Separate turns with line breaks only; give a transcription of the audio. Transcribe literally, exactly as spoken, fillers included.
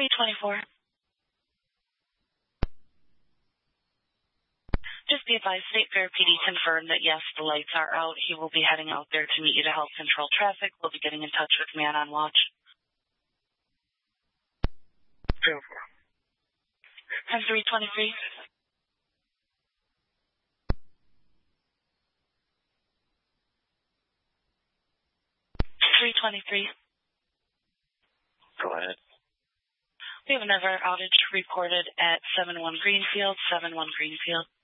three twenty-four. Just be advised, State Fair P D confirmed that, yes, the lights are out. He will be heading out there to meet you to help control traffic. We'll be getting in touch with man on watch.
ten four.
ten three twenty-three. three twenty-three.
Go ahead.
We have another outage reported at seven one Greenfield, seven one Greenfield.